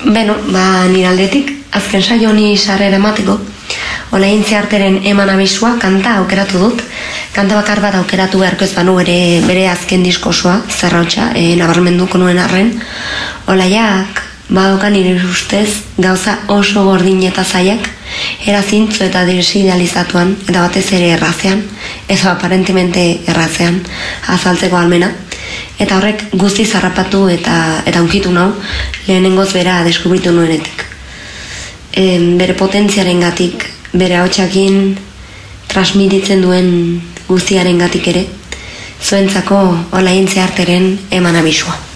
Nire aldetik, azken saio honi sarrera emateko, Olain Zearteren eman abisua kanta aukeratu dut. Kanta bakar bat aukeratu beharko ez banu bere azken diskosoa, Zerrautxa, nabarmenduko nuen arren. Olaiak, badokan nire ustez, gauza oso gordin eta zaiak, erazintzu eta desidealizatuan, eta batez ere errazean, ezo aparentemente errazean, azaltzeko almena. Eta horrek guzti zarrapatu eta unkitu nau, lehenengoz bera deskubritu nuenetik. Bere potentziaren gatik, bere hautsakin transmititzen duen guztiaren gatik ere, zuentzako Olain Zearteren eman abisua.